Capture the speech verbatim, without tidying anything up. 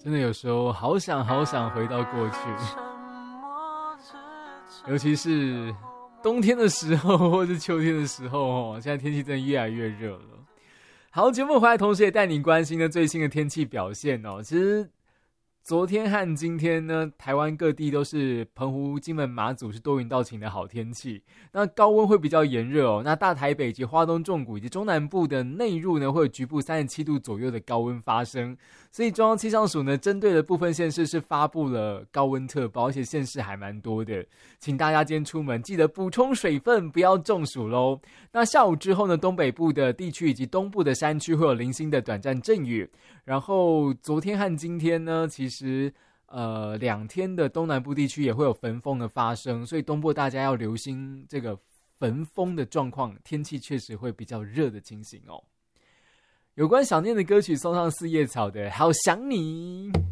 真的有时候好想好想回到过去，尤其是冬天的时候或是秋天的时候哦，现在天气真的越来越热了。好，节目回来同时也带您关心的最新的天气表现哦。其实昨天和今天呢，台湾各地都是澎湖、金门、马祖是多云到晴的好天气。那高温会比较炎热哦。那大台北及花东纵谷以及中南部的内陆呢，会有局部三十七度左右的高温发生。所以中央气象署呢，针对的部分县市是发布了高温特报，而且县市还蛮多的。请大家今天出门记得补充水分，不要中暑咯。那下午之后呢，东北部的地区以及东部的山区会有零星的短暂阵雨。然后昨天和今天呢，其实呃两天的东南部地区也会有焚风的发生，所以东部大家要留心这个焚风的状况，天气确实会比较热的情形哦。有关想念的歌曲送上四叶草的好想你。